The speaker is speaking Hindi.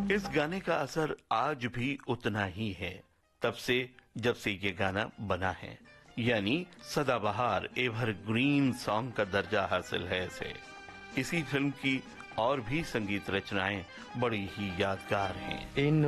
इस गाने का असर आज भी उतना ही है तब से जब से ये गाना बना है, यानी सदाबहार एवरग्रीन सॉन्ग का दर्जा हासिल है इसे। इसी फिल्म की और भी संगीत रचनाएं बड़ी ही यादगार हैं।